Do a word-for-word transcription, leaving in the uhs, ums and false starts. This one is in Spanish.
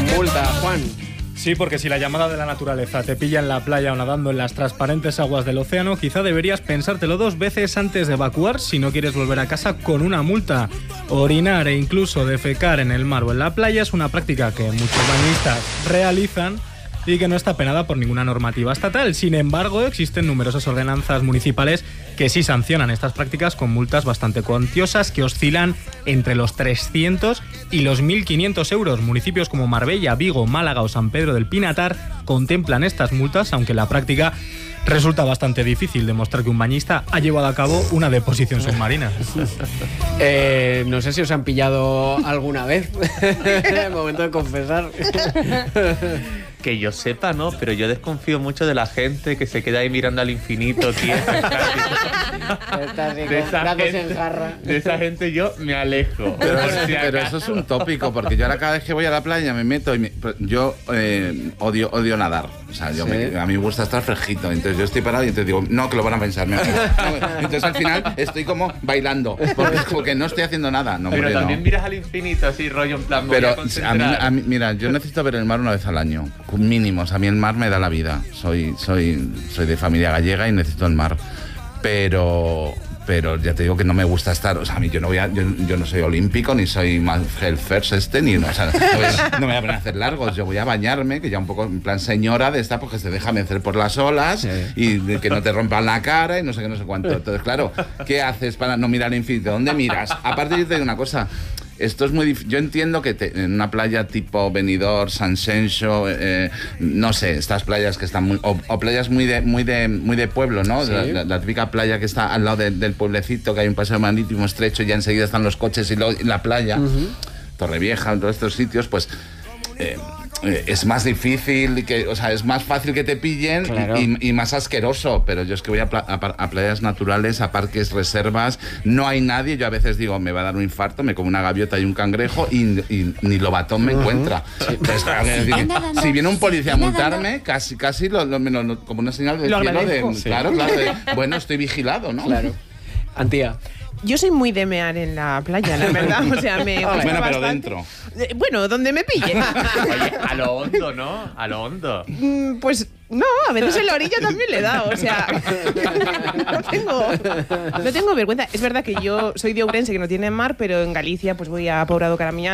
multa, Juan. Sí, porque si la llamada de la naturaleza te pilla en la playa o nadando en las transparentes aguas del océano, quizá deberías pensártelo dos veces antes de evacuar si no quieres volver a casa con una multa. Orinar e incluso defecar en el mar o en la playa es una práctica que muchos bañistas realizan y que no está penada por ninguna normativa estatal. Sin embargo, existen numerosas ordenanzas municipales que sí sancionan estas prácticas con multas bastante cuantiosas que oscilan entre los trescientos y los mil quinientos euros. Municipios como Marbella, Vigo, Málaga o San Pedro del Pinatar contemplan estas multas, aunque en la práctica resulta bastante difícil demostrar que un bañista ha llevado a cabo una deposición submarina. Eh, no sé si os han pillado alguna vez. Momento de confesar. Que yo sepa, no, pero yo desconfío mucho de la gente que se queda ahí mirando al infinito, tío. De esa, gente, de esa gente yo me alejo. Pero, si pero eso es un tópico, porque yo ahora cada vez que voy a la playa me meto y me, yo eh, odio odio nadar. O sea, yo ¿sí? me, a mí me gusta estar fresquito. Entonces yo estoy parado y entonces digo, no, que lo van a pensar. Me no, entonces al final estoy como bailando, porque, porque no estoy haciendo nada. No, pero hombre, también no. miras al infinito así, rollo en plan. Pero a mí, a mí, mira, yo necesito ver el mar una vez al año, mínimos. A mí el mar me da la vida. Soy, soy, soy de familia gallega y necesito el mar. Pero, pero ya te digo que no me gusta estar. O sea, a mí yo no voy a, yo, yo no soy olímpico ni soy Michael Phelps este ni no, o sea, no, voy a, no me voy a poner a hacer largos. Yo voy a bañarme, que ya un poco en plan señora de esta, porque se deja vencer por las olas, sí, y que no te rompan la cara y no sé qué, no sé cuánto. Entonces, claro, ¿qué haces para no mirar el infinito? ¿Dónde miras? Aparte, yo te digo una cosa. Esto es muy difícil. Yo entiendo que te, en una playa tipo Benidorm, San Xenxo, eh, no sé, estas playas que están muy... O, o playas muy de, muy, de, muy de pueblo, ¿no? ¿Sí? La, la, la típica playa que está al lado de, del pueblecito, que hay un paseo marítimo estrecho y ya enseguida están los coches y, lo, y la playa. Uh-huh. Torrevieja, en todos estos sitios, pues... Eh, es más difícil, que, o sea, es más fácil que te pillen, claro, y, y más asqueroso, pero yo es que voy a, pla a, a playas naturales, a parques, reservas, no hay nadie, yo a veces digo, me va a dar un infarto, me como una gaviota y un cangrejo y, y ni Lobatón me uh-huh. encuentra. Sí. Entonces, claro, decir, si viene un policía a multarme, casi, casi lo, lo, lo, lo, como una señal del cielo de, sí, claro, claro, de, bueno, estoy vigilado, ¿no? Claro. Antía. Yo soy muy de mear en la playa, la verdad. O sea, me gusta bueno, pero bastante. Dentro. Eh, bueno, donde me pille. Oye, a lo hondo, ¿no? A lo hondo. Mm, pues no, a veces en la orilla también le da. O sea, no tengo, no tengo vergüenza. Es verdad que yo soy de Ourense, que no tiene mar, pero en Galicia pues voy a Pobrado Caramiñán.